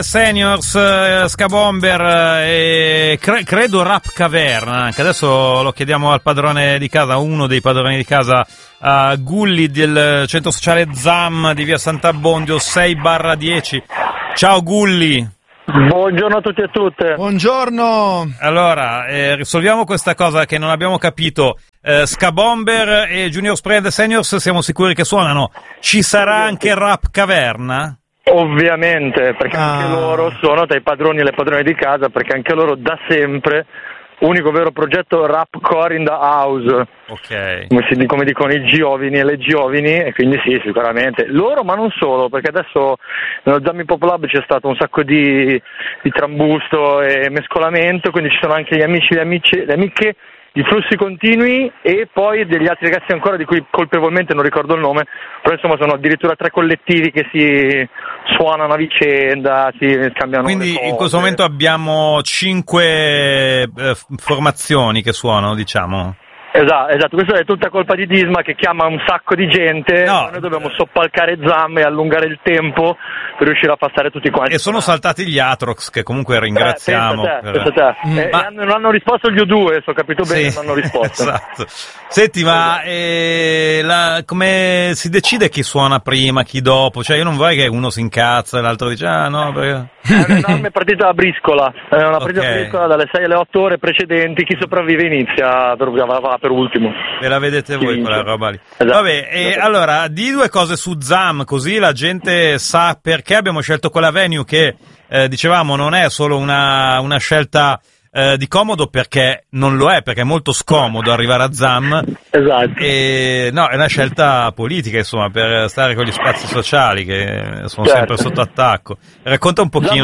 Seniors, Ska Bomber e credo Rap Caverna, anche adesso lo chiediamo al padrone di casa, uno dei padroni di casa, Gulli del centro sociale ZAM di via Sant'Abbondio 6/10. Ciao Gulli. Buongiorno a tutti e a tutte. Buongiorno. Allora, risolviamo questa cosa che non abbiamo capito. Ska Bomber e Junior Spread Seniors siamo sicuri che suonano. Ci sarà anche Rap Caverna? Ovviamente, perché anche loro sono tra i padroni e le padrone di casa, perché anche loro da sempre, unico vero progetto rapcore in the house. Ok. Come dicono i giovani e le giovani, e quindi sì, sicuramente. Loro, ma non solo, perché adesso nello ZAM Hip Hop Lab c'è stato un sacco di trambusto e mescolamento, quindi ci sono anche gli amici, le amiche di Flussi Continui e poi degli altri ragazzi ancora di cui colpevolmente non ricordo il nome, però insomma sono addirittura 3 collettivi che si suonano a vicenda, si scambiano. Quindi in questo momento abbiamo 5 formazioni che suonano, diciamo. Esatto, questa è tutta colpa di Disma che chiama un sacco di gente, no. Noi dobbiamo soppalcare ZAM e allungare il tempo per riuscire a passare tutti quanti. E sono saltati gli Atrox, che comunque ringraziamo. Pensa te. Non hanno risposto gli U2, se ho capito bene, sì, non hanno risposto. Esatto. Senti, ma come si decide chi suona prima, chi dopo? Cioè io non vorrei che uno si incazza e l'altro dice no, perché... È un'enorme partita a briscola, partita a briscola dalle 6 alle 8 ore precedenti, chi sopravvive inizia per ultimo. Ve la vedete voi Sì, quella roba lì. Esatto. Vabbè, allora, di 2 cose su ZAM, così la gente sa perché abbiamo scelto quella venue che, dicevamo, non è solo una scelta di comodo, perché non lo è, perché è molto scomodo arrivare a ZAM. Esatto. No, è una scelta politica, insomma, per stare con gli spazi sociali che sono sempre sotto attacco. Racconta un pochino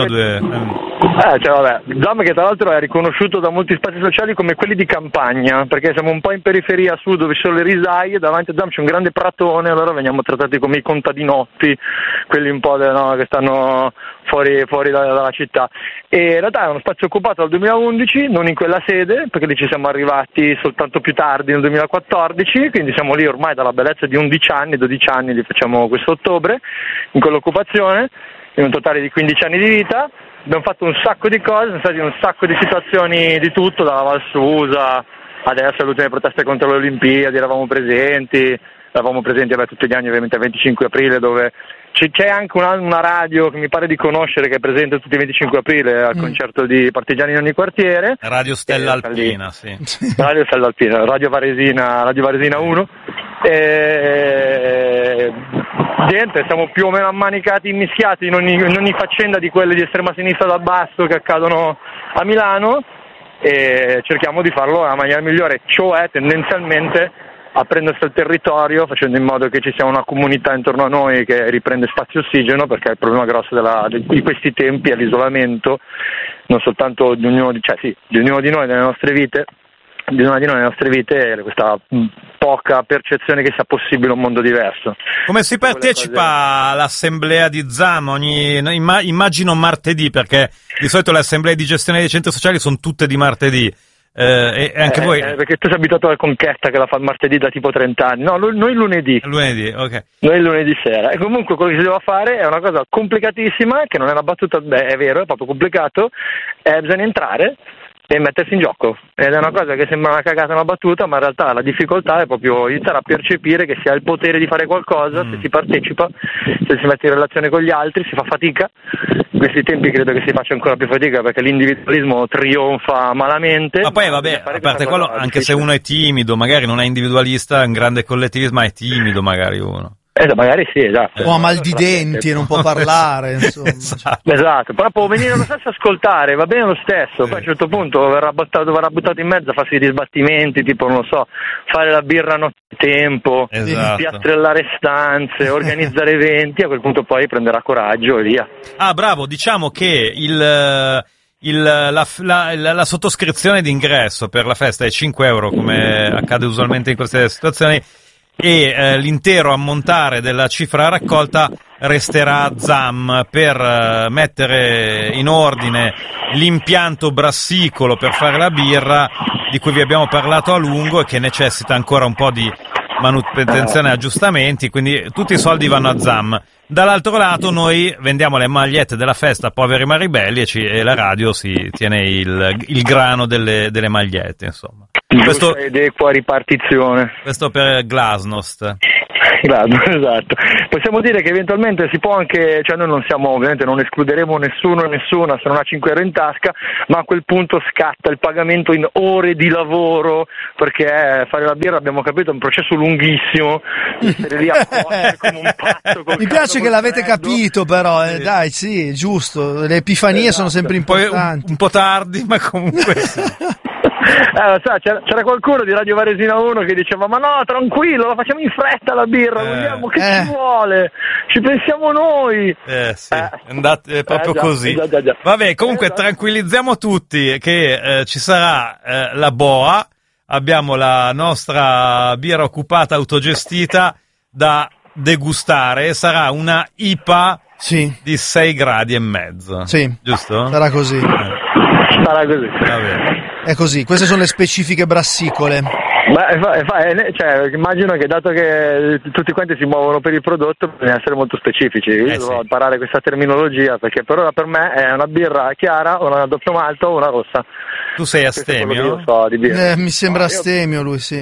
ZAM che tra l'altro è riconosciuto da molti spazi sociali come quelli di campagna, perché siamo un po' in periferia a sud dove ci sono le risaie, davanti a ZAM c'è un grande pratone, allora veniamo trattati come i contadinotti, quelli un po' che stanno fuori dalla città. E in realtà è uno spazio occupato dal 2011, non in quella sede, perché lì ci siamo arrivati soltanto più tardi nel 2014, quindi siamo lì ormai dalla bellezza di 11 anni, 12 anni li facciamo questo ottobre, in quell'occupazione, in un totale di 15 anni di vita. Abbiamo fatto un sacco di cose, sono stati un sacco di situazioni di tutto, dalla Valsusa, adesso alle ultime proteste contro le Olimpiadi, eravamo presenti tutti gli anni ovviamente il 25 aprile, dove c'è anche una radio che mi pare di conoscere, che è presente tutti i 25 aprile al concerto di Partigiani in ogni quartiere. Radio Stella Alpina, sì. Radio Stella Alpina, Radio Varesina 1. Gente, siamo più o meno ammanicati, immischiati in ogni faccenda di quelle di estrema sinistra da basso che accadono a Milano, e cerchiamo di farlo nella maniera migliore, cioè tendenzialmente aprendersi al territorio, facendo in modo che ci sia una comunità intorno a noi che riprende spazio e ossigeno, perché il problema grosso di questi tempi è l'isolamento, non soltanto di ognuno di noi nelle nostre vite, questa poca percezione che sia possibile un mondo diverso. Come si partecipa all'assemblea di ZAM? Immagino martedì, perché di solito le assemblee di gestione dei centri sociali sono tutte di martedì. E anche voi? Perché tu sei abituato alla Conquesta che la fa il martedì da tipo 30 anni. No, noi lunedì. Lunedì, ok. Noi lunedì sera. E comunque quello che si deve fare è una cosa complicatissima, che non è una battuta, è vero, è proprio complicato, bisogna entrare e mettersi in gioco, ed è una cosa che sembra una cagata, una battuta, ma in realtà la difficoltà è proprio iniziare a percepire che si ha il potere di fare qualcosa, se si partecipa, se si mette in relazione con gli altri, si fa fatica. In questi tempi credo che si faccia ancora più fatica, perché l'individualismo trionfa malamente. Ma poi vabbè, a parte quello, anche se uno è timido, magari non è individualista, è un grande collettivismo, ma è timido magari uno. Magari sì, esatto. O ha mal di denti e non può parlare, insomma. Esatto, però può venire lo stesso a ascoltare, va bene lo stesso, poi a un certo punto verrà buttato in mezzo a farsi dei sbattimenti, tipo, non lo so, fare la birra a nottetempo, piastrellare stanze, organizzare eventi, a quel punto poi prenderà coraggio e via. Ah, bravo, diciamo che la sottoscrizione d'ingresso per la festa è 5 euro, come accade usualmente in queste situazioni, e l'intero ammontare della cifra raccolta resterà a ZAM per mettere in ordine l'impianto brassicolo per fare la birra, di cui vi abbiamo parlato a lungo e che necessita ancora un po' di manutenzione e aggiustamenti, quindi tutti i soldi vanno a ZAM. Dall'altro lato noi vendiamo le magliette della festa Poveri ma Ribelli e la radio si tiene il grano delle magliette, insomma. Questo ed equa ripartizione. Questo per Glasnost. Esatto. Possiamo dire che eventualmente si può anche, cioè noi non siamo, ovviamente non escluderemo nessuno e nessuna se non ha 5 euro in tasca, ma a quel punto scatta il pagamento in ore di lavoro, perché fare la birra, abbiamo capito, è un processo lunghissimo, essere lì a cuocere come un pazzo. Mi piace che l'avete capito, però, dai, sì, giusto, le epifanie sono sempre importanti. Poi un po' tardi, ma comunque sì. C'era qualcuno di Radio Varesina 1 che diceva: ma no, tranquillo, la facciamo in fretta la birra, vogliamo che ci vuole, ci pensiamo noi. Sì, andate proprio così. Già. Vabbè, comunque tranquillizziamo tutti che ci sarà la Boa, abbiamo la nostra birra occupata autogestita da degustare, sarà una IPA di 6 gradi e mezzo. Sì, giusto? Sarà così. Vabbè. È così, queste sono le specifiche brassicole. Cioè, immagino che dato che tutti quanti si muovono per il prodotto bisogna essere molto specifici. Io devo imparare questa terminologia, perché per ora per me è una birra chiara, una doppio malto o una rossa. Tu sei astemio? Mi sembra astemio lui, sì.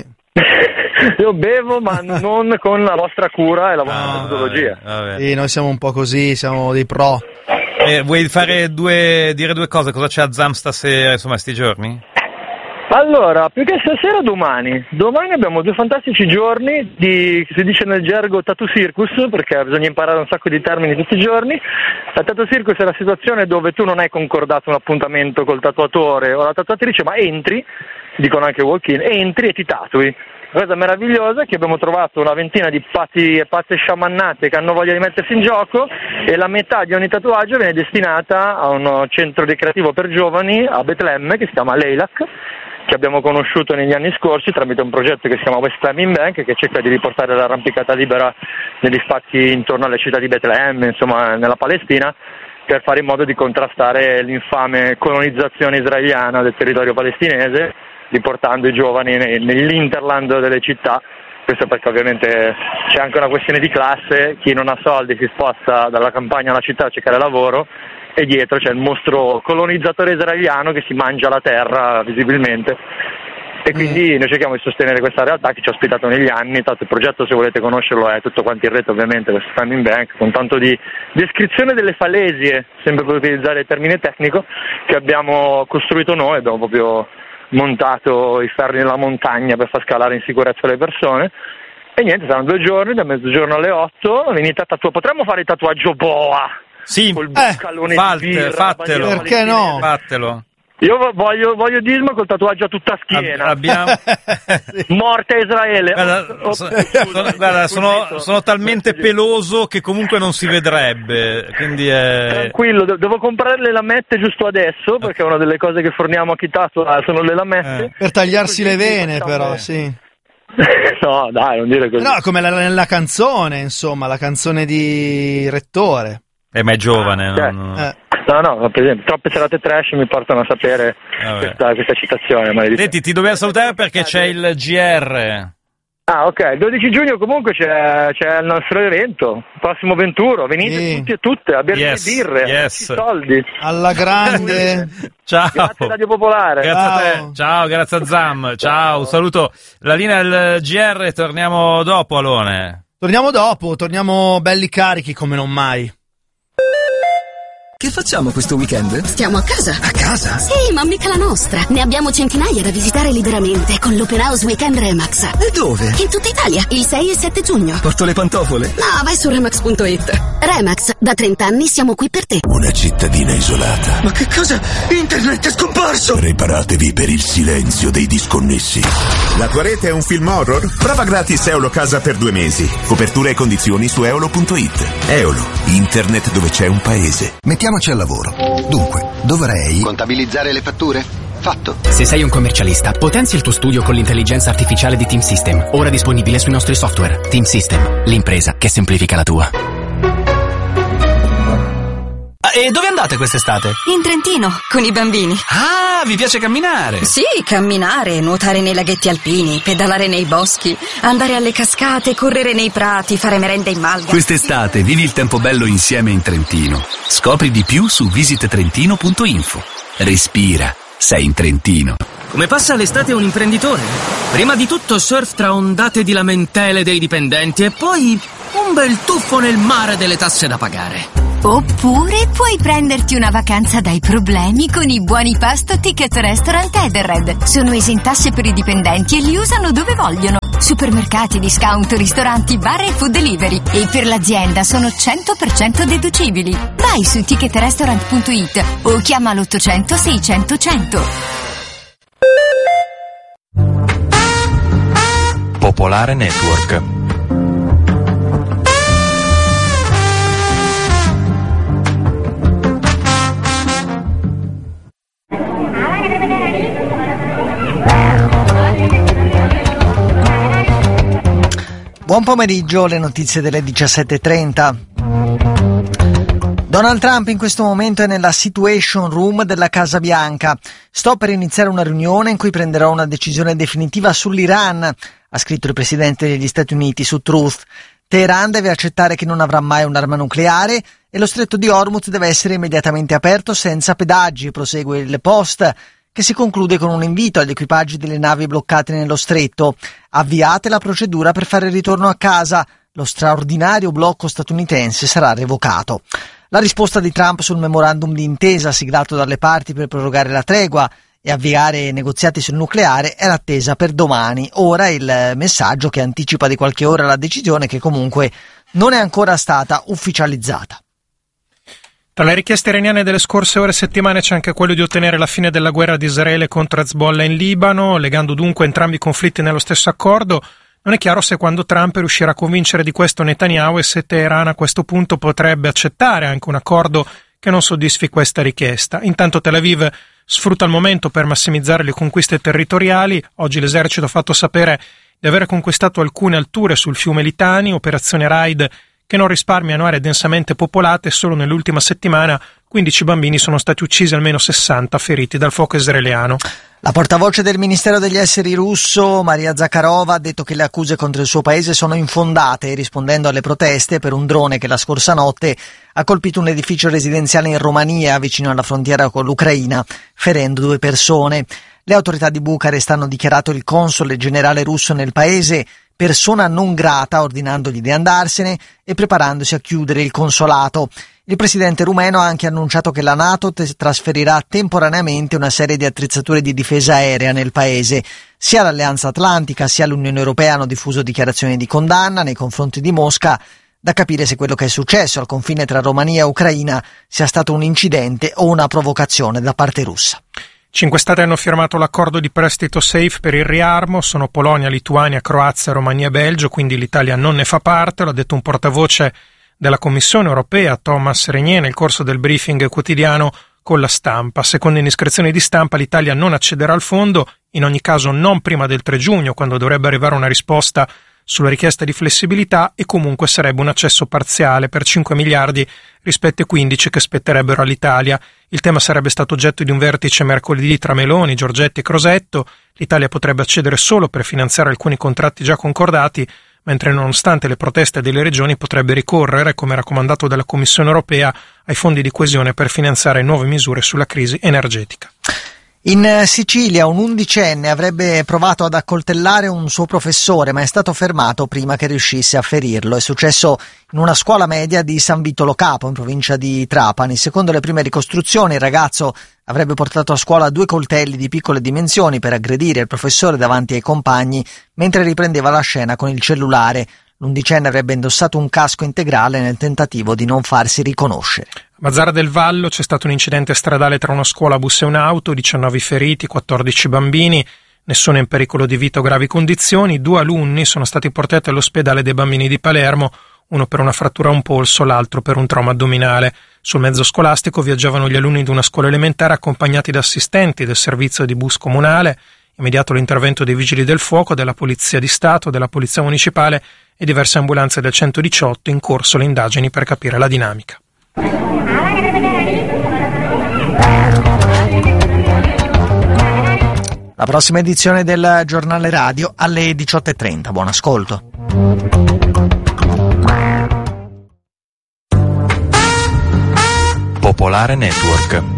Io bevo, ma non con la vostra cura e la vostra metodologia. Sì, noi siamo un po' così, siamo dei pro. Vuoi dire due cose? Cosa c'è a ZAM stasera, insomma, sti giorni? Allora, più che stasera, domani abbiamo 2 fantastici giorni di, si dice nel gergo, tattoo circus, perché bisogna imparare un sacco di termini tutti i giorni. La tattoo circus è la situazione dove tu non hai concordato un appuntamento col tatuatore o la tatuatrice, ma entri, dicono anche walk-in, entri e ti tatui. La cosa meravigliosa è che abbiamo trovato una ventina di pazzi e pazze sciamannate che hanno voglia di mettersi in gioco, e la metà di ogni tatuaggio viene destinata a un centro ricreativo per giovani a Betlemme che si chiama Leilak, che abbiamo conosciuto negli anni scorsi tramite un progetto che si chiama West Climbing Bank, che cerca di riportare l'arrampicata libera negli spazi intorno alle città di Betlemme, insomma nella Palestina, per fare in modo di contrastare l'infame colonizzazione israeliana del territorio palestinese, riportando i giovani nell'interland delle città. Questo perché ovviamente c'è anche una questione di classe, chi non ha soldi si sposta dalla campagna alla città a cercare lavoro, e dietro c'è il mostro colonizzatore israeliano che si mangia la terra visibilmente. E quindi noi cerchiamo di sostenere questa realtà che ci ha ospitato negli anni. Tanto il progetto, se volete conoscerlo, è tutto quanto in rete, ovviamente, questo Climbing Bank, con tanto di descrizione delle falesie, sempre per utilizzare il termine tecnico, che abbiamo costruito noi. Abbiamo proprio montato i ferri nella montagna per far scalare in sicurezza le persone. E niente, saranno 2 giorni, da mezzogiorno alle 8, venite a tatuare. Potremmo fare il tatuaggio boa? Sì, col boccalone di birra, fatelo. Perché no? Fatelo. Io voglio Disma col tatuaggio a tutta schiena. Abbiamo Morte a Israele. Guarda, sono talmente peloso che comunque non si vedrebbe, quindi tranquillo, devo comprare le lamette giusto adesso, perché una delle cose che forniamo a chi tatua sono le lamette. Per tagliarsi le vene, però, sì. No, dai, non dire così. No, come nella canzone, insomma, la canzone di Rettore. Ma è giovane, No, per esempio, troppe serate trash mi portano a sapere questa citazione. Senti, ti dobbiamo salutare perché c'è il GR. Ah, ok, il 12 giugno comunque c'è il nostro evento, prossimo Venturo, venite tutti e tutte, abbiamo le birre, soldi. Alla grande. Ciao. Grazie Radio Popolare. Grazie a te. Ciao, grazie a ZAM. Ciao, un saluto. La linea del GR, torniamo dopo, Alone. Torniamo belli carichi come non mai. Che facciamo questo weekend? Stiamo a casa. A casa? Sì, ma mica la nostra. Ne abbiamo centinaia da visitare liberamente con l'Open House Weekend Remax. E dove? In tutta Italia, il 6 e 7 giugno. Porto le pantofole? No, vai su Remax.it. Remax, da 30 anni siamo qui per te. Una cittadina isolata. Ma che cosa? Internet è scomparso! Preparatevi per il silenzio dei disconnessi. La tua rete è un film horror? Prova gratis Eolo Casa per 2 mesi. Copertura e condizioni su eolo.it. Eolo, internet dove c'è un paese. Mettiamoci al lavoro. Dunque, dovrei contabilizzare le fatture? Fatto. Se sei un commercialista, potenzia il tuo studio con l'intelligenza artificiale di Team System, ora disponibile sui nostri software. Team System, l'impresa che semplifica la tua. e dove andate quest'estate? In Trentino, con i bambini. Ah, vi piace camminare? Sì, camminare, nuotare nei laghetti alpini, pedalare nei boschi, andare alle cascate, correre nei prati, fare merenda in malga. Quest'estate vivi il tempo bello insieme in Trentino. Scopri di più su visittrentino.info. Respira, sei in Trentino. Come passa l'estate un imprenditore? Prima di tutto surf tra ondate di lamentele dei dipendenti e poi un bel tuffo nel mare delle tasse da pagare. Oppure puoi prenderti una vacanza dai problemi con i buoni pasto Ticket Restaurant Edenred. Sono esentasse per i dipendenti e li usano dove vogliono. Supermercati, discount, ristoranti, bar e food delivery. E per l'azienda sono 100% deducibili. Vai su ticketrestaurant.it o chiama l'800 600 100. Popolare Network. Buon pomeriggio, le notizie delle 17:30. Donald Trump in questo momento è nella Situation Room della Casa Bianca. Sto per iniziare una riunione in cui prenderò una decisione definitiva sull'Iran, ha scritto il presidente degli Stati Uniti su Truth. Teheran deve accettare che non avrà mai un'arma nucleare e lo stretto di Hormuz deve essere immediatamente aperto senza pedaggi, prosegue il Post, che si conclude con un invito agli equipaggi delle navi bloccate nello stretto. Avviate la procedura per fare il ritorno a casa. Lo straordinario blocco statunitense sarà revocato. La risposta di Trump sul memorandum di intesa siglato dalle parti per prorogare la tregua e avviare negoziati sul nucleare era attesa per domani. Ora il messaggio che anticipa di qualche ora la decisione, che comunque non è ancora stata ufficializzata. Tra le richieste iraniane delle scorse ore e settimane c'è anche quello di ottenere la fine della guerra di Israele contro Hezbollah in Libano, legando dunque entrambi i conflitti nello stesso accordo. Non è chiaro se quando Trump riuscirà a convincere di questo Netanyahu e se Teheran a questo punto potrebbe accettare anche un accordo che non soddisfi questa richiesta. Intanto Tel Aviv sfrutta il momento per massimizzare le conquiste territoriali. Oggi l'esercito ha fatto sapere di aver conquistato alcune alture sul fiume Litani, operazione raid che non risparmiano aree densamente popolate. Solo nell'ultima settimana 15 bambini sono stati uccisi, almeno 60 feriti dal fuoco israeliano. La portavoce del Ministero degli Esteri russo, Maria Zakharova, ha detto che le accuse contro il suo paese sono infondate, rispondendo alle proteste per un drone che la scorsa notte ha colpito un edificio residenziale in Romania, vicino alla frontiera con l'Ucraina, ferendo 2 persone. Le autorità di Bucarest hanno dichiarato il console generale russo nel paese persona non grata, ordinandogli di andarsene e preparandosi a chiudere il consolato. Il presidente rumeno ha anche annunciato che la NATO trasferirà temporaneamente una serie di attrezzature di difesa aerea nel paese. Sia l'Alleanza Atlantica sia l'Unione Europea hanno diffuso dichiarazioni di condanna nei confronti di Mosca. Da capire se quello che è successo al confine tra Romania e Ucraina sia stato un incidente o una provocazione da parte russa. 5 stati hanno firmato l'accordo di prestito SAFE per il riarmo, sono Polonia, Lituania, Croazia, Romania e Belgio, quindi l'Italia non ne fa parte, l'ha detto un portavoce della Commissione europea, Thomas Renier, nel corso del briefing quotidiano con la Stampa. Secondo indiscrezioni di stampa l'Italia non accederà al fondo, in ogni caso non prima del 3 giugno, quando dovrebbe arrivare una risposta sulla richiesta di flessibilità, e comunque sarebbe un accesso parziale per 5 miliardi rispetto ai 15 che spetterebbero all'Italia. Il tema sarebbe stato oggetto di un vertice mercoledì tra Meloni, Giorgetti e Crosetto. L'Italia potrebbe accedere solo per finanziare alcuni contratti già concordati, mentre nonostante le proteste delle regioni potrebbe ricorrere, come raccomandato dalla Commissione europea, ai fondi di coesione per finanziare nuove misure sulla crisi energetica. In Sicilia un 11enne avrebbe provato ad accoltellare un suo professore, ma è stato fermato prima che riuscisse a ferirlo. È successo in una scuola media di San Vito Lo Capo, in provincia di Trapani. Secondo le prime ricostruzioni, il ragazzo avrebbe portato a scuola 2 coltelli di piccole dimensioni per aggredire il professore davanti ai compagni, mentre riprendeva la scena con il cellulare. L'11enne avrebbe indossato un casco integrale nel tentativo di non farsi riconoscere. A Mazzara del Vallo c'è stato un incidente stradale tra una scuola bus e un'auto, 19 feriti, 14 bambini, nessuno in pericolo di vita o gravi condizioni. 2 alunni sono stati portati all'ospedale dei bambini di Palermo, uno per una frattura a un polso, l'altro per un trauma addominale. Sul mezzo scolastico viaggiavano gli alunni di una scuola elementare accompagnati da assistenti del servizio di bus comunale. Immediato l'intervento dei vigili del fuoco, della Polizia di Stato, della Polizia Municipale e diverse ambulanze del 118, in corso le indagini per capire la dinamica. La prossima edizione del giornale radio alle 18:30. Buon ascolto. Popolare Network.